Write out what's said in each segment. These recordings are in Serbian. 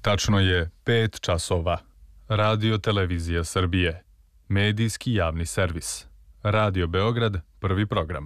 Tačno je 5 časova. Radio Televizija Srbije. Medijski javni servis. Radio Beograd, prvi program.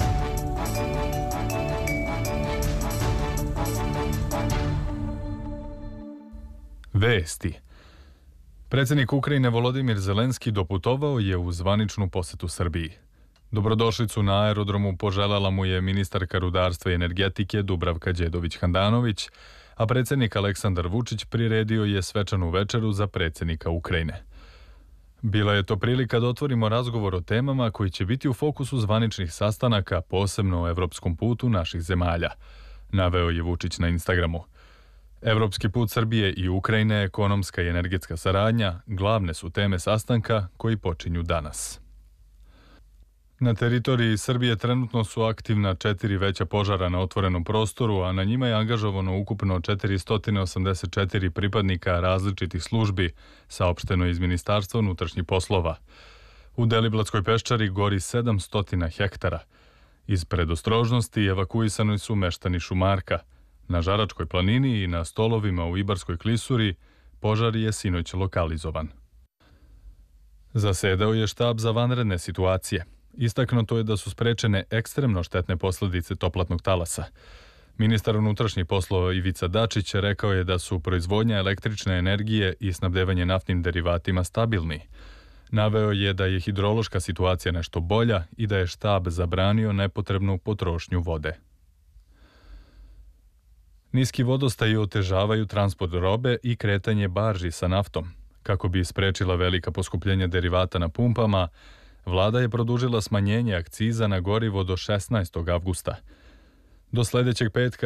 Vesti. Predsjednik Ukrajine Volodimir Zelenski doputovao je u zvaničnu posetu Srbiji. Dobrodošlicu na aerodromu poželjela mu je ministarka rudarstva i energetike Dubravka Đedović-Handanović, a predsjednik Aleksandar Vučić priredio je svečanu večeru za predsjednika Ukrajine. Bila je to prilika da otvorimo razgovor o temama koji će biti u fokusu zvaničnih sastanaka, posebno o evropskom putu naših zemalja, naveo je Vučić na Instagramu. Evropski put Srbije i Ukrajine, ekonomska i energetska saradnja glavne su teme sastanka koji počinju danas. Na teritoriji Srbije trenutno su aktivna 4 veća požara na otvorenom prostoru, a na njima je angažovano ukupno 484 pripadnika različitih službi, saopšteno iz Ministarstva unutrašnjih poslova. U Deliblatskoj peščari gori 700 hektara. Iz predostrožnosti evakuisani su meštani Šumarka. Na Žaračkoj planini i na Stolovima u Ibarskoj klisuri požar je sinoć lokalizovan. Zasedao je štab za vanredne situacije. Istaknuto je da su sprečene ekstremno štetne posljedice toplatnog talasa. Ministar unutrašnjih poslova Ivica Dačić rekao je da su proizvodnja električne energije i snabdevanje naftnim derivatima stabilni. Naveo je da je hidrološka situacija nešto bolja i da je štab zabranio nepotrebnu potrošnju vode. Niski vodostaji otežavaju transport robe i kretanje barži sa naftom. Kako bi sprečila velika poskupljenja derivata na pumpama, Vlada je produžila smanjenje akciza na gorivo do 16. avgusta. Do sljedećeg petka